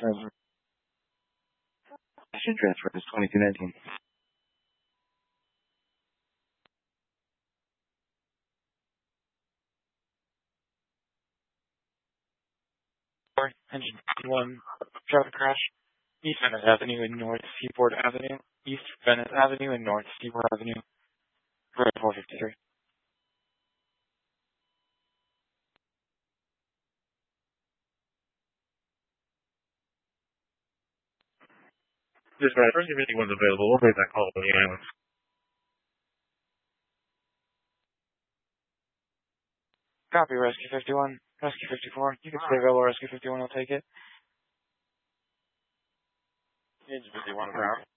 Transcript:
Transfer is 2219. Engine 1, traffic crash, East Venice Avenue and North Seaport Avenue, East Venice Avenue and North Seaport Avenue, Road 453. Dispatch, first if anyone's available, we'll make that call to the ambulance. Copy, Rescue 51, Rescue 54. You can stay available, Rescue 51 will take it. Engine 51 ground.